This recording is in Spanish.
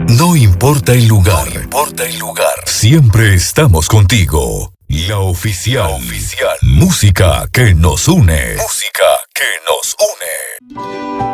No importa el lugar. No importa el lugar. Siempre estamos contigo. La oficial. Música que nos une. Música que nos une.